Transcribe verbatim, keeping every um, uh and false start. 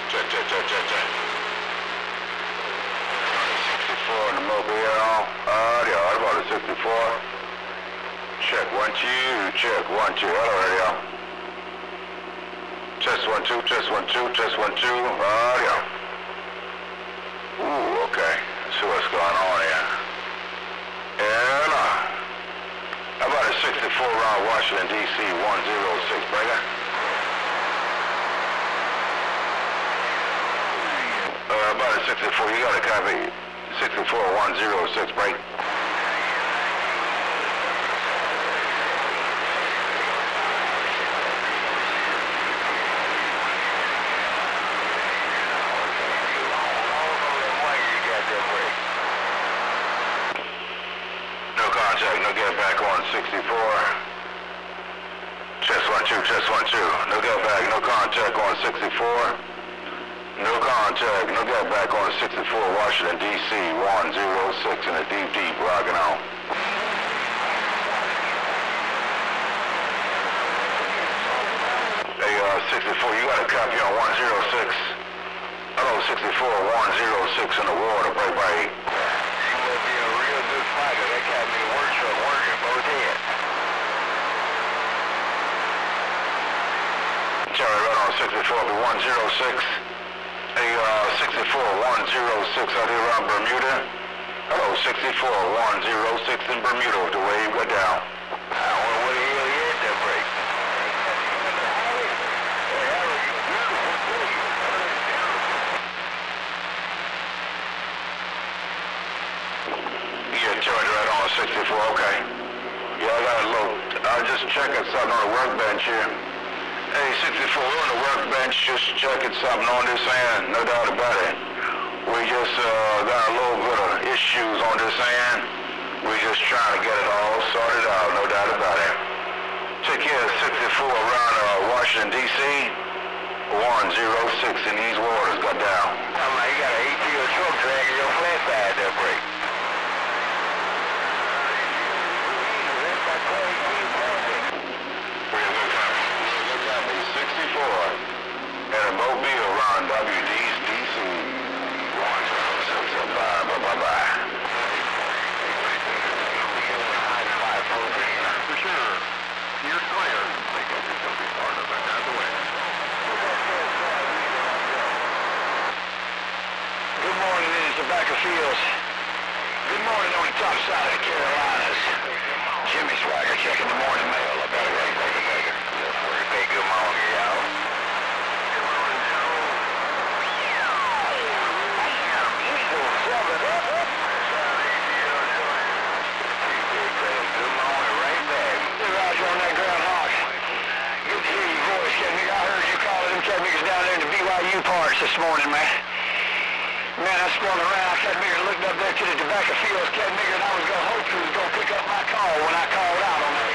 Check, check, check, check, check. sixty-four in the Mobile. Uh, yeah, what about a sixty-four? Check, one, two, check, one, two. Hello, radio. Test one, two, test one, two, test one, two. Uh, yeah. Ooh, okay. Let's see what's going on here. And, uh, how about a sixty-four round Washington, D C one oh six breaker? Uh, about a sixty-four, you got a copy. sixty-four one oh six break. Contact, no get back on sixty-four. Chest one, two, chest one, two. No get back, no contact on sixty-four. No contact, no get back on sixty-four, Washington, D C one oh six in the deep, deep, rocking on. Hey, uh, sixty-four, you got a copy on one oh six. Hello, sixty-four, one oh six in the water, break by eight. That cat me workshop working both ends. Cherry right on sixty-four, be one oh six. Hey, uh, sixty-four, one oh six out here around Bermuda. Hello, sixty-four, one oh six in Bermuda, the wave got down. I don't know what the hell you hit that break. Charge right on sixty-four, okay. Yeah, I got a little, I was just checking something on the workbench here. Hey, sixty-four, we're on the workbench, just checking something on this end, no doubt about it. We just uh, got a little bit of issues on this end. We're just trying to get it all sorted out, no doubt about it. Take care of sixty-four around uh, Washington, D C one oh six in these waters, got down. I'm like, you got an A T O truck dragging your flatbed there, break. sixty-four and a Mobile around W D C one oh six. Bye, bye, bye, bye. For sure. You're clear. I guess it's going to be part of it. Out the way. Good morning, this is Tobacco Fields. Good morning on the top side of the Carolinas. Jimmy Swagger checking the morning mail. I better wait, breaker, breaker. Hey, good morning, y'all. Good morning, right back. Hey, Roger on that groundhog. Good to hear your voice, Cat Nigger. I heard you calling them Cat Niggers down there in the B Y U parts this morning, man. Man, I spun around, Cat Nigger looked up there to the Tobacco Fields, Cat Nigger, and I was going to hope he was going to pick up my call when I called out on that